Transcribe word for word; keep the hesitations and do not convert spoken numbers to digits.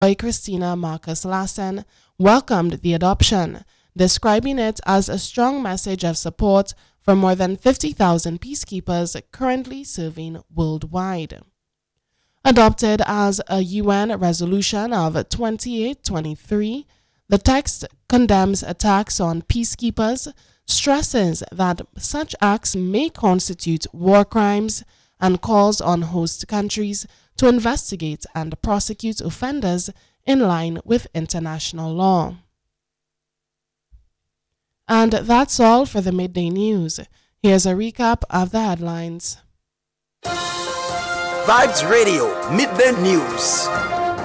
Christina Marcus Lassen welcomed the adoption, describing it as a strong message of support for more than fifty thousand peacekeepers currently serving worldwide. Adopted as a U N resolution of twenty-eight twenty-three, the text condemns attacks on peacekeepers, stresses that such acts may constitute war crimes, and calls on host countries to investigate and prosecute offenders in line with international law. And that's all for the Midday News. Here's a recap of the headlines. Vibes Radio Midday News.